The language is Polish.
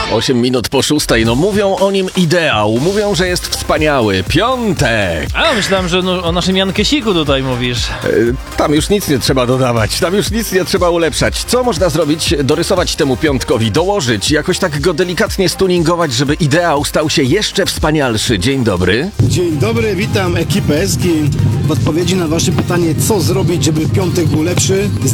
8 minut po 6. No mówią o nim ideał, mówią, że jest wspaniały. Piątek! A, myślałem, że o naszym Jankesiku tutaj mówisz. Tam już nic nie trzeba dodawać, tam już nic nie trzeba ulepszać. Co można zrobić? Dorysować temu piątkowi, dołożyć, jakoś tak go delikatnie stuningować, żeby ideał stał się jeszcze wspanialszy. Dzień dobry. Dzień dobry, witam ekipę Eski. W odpowiedzi na wasze pytanie, co zrobić, żeby piątek był lepszy,